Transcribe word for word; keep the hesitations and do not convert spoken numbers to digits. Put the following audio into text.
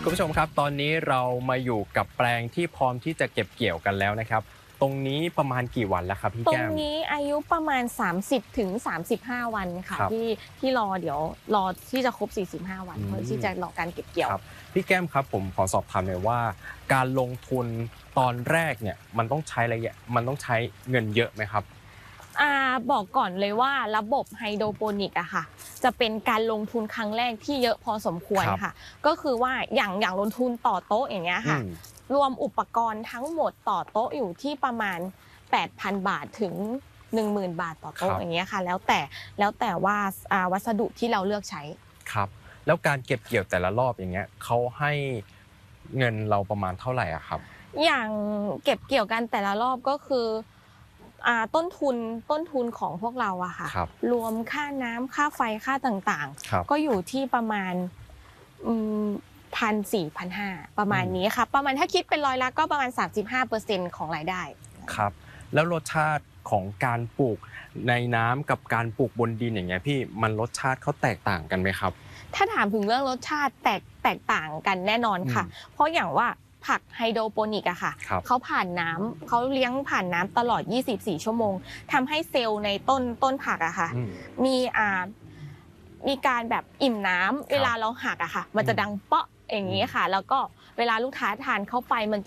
คุณผู้ชมครับตอนนี้เรามาอยู่กับแปลงที่พร้อมที่จะเก็บเกี่ยวกันแล้วนะครับตรงนี้ประมาณกี่วันแล้วครับพี่ตรแก้งมนี้อายุประมาณสามสิบถึงสามสิบห้าวันค่ะครับที่ที่รอเดี๋ยวรอที่จะครบสี่สิบห้าวันอืมเพื่อที่จะรอการเก็บเกี่ยวครับพี่แก้มครับผมขอสอบถามหน่อยว่า การลงทุนตอนแรกเนี่ยมันต้องใช้ระยะมันต้องใช้เงินเยอะไหมครับอ่าบอกก่อนเลยว่าระบบไฮโดรโปนิกอะค่ะจะเป็นการลงทุนครั้งแรกที่เยอะพอสมควรครับค่ะก็คือว่าอย่างอย่างลงทุนต่อโต๊ะอย่างเงี้ยค่ะอืมรวมอุปกรณ์ทั้งหมดต่อโต๊ะอยู่ที่ประมาณ แปดพัน บาทถึง หนึ่งหมื่น บาทต่อโต๊ะอย่างเงี้ยค่ะแล้วแต่แล้วแต่ว่าอ่าวัสดุที่เราเลือกใช้ครับแล้วการเก็บเกี่ยวแต่ละรอบอย่างเงี้ยเขาให้เงินเราประมาณเท่าไหร่อะครับอย่างเก็บเกี่ยวกันแต่ละรอบก็คืออ่าต้นทุนต้นทุนของพวกเราอะค่ะครับรวมค่าน้ำค่าไฟค่าต่างครับๆก็อยู่ที่ประมาณอืมพันสี่พันห้าประมาณนี้ค่ะประมาณถ้าคิดเป็นร้อยละก็ประมาณ สามสิบห้าเปอร์เซ็นต์ ของรายได้ครับแล้วรสชาติของการปลูกในน้ำกับการปลูกบนดินอย่างเงี้ยพี่มันรสชาติเขาแตกต่างกันไหมครับถ้าถามถึงเรื่องรสชาติแตกแตกต่างกันแน่นอนค่ะอืมเพราะอย่างว่าผักไฮโดรโปนิกอะค่ะครับเขาผ่านน้ำเขาเลี้ยงผ่านน้ำตลอดยี่สิบสี่ชั่วโมงทำให้เซลล์ในต้นต้นผักอะค่ะอืมมีอ่ามีการแบบอิ่มน้ำเวลาเราหักอะค่ะมันจะดังเปาะอย่างนี้ค่ะแล้วก็เวลาลูกค้าทานเข้าไปมัน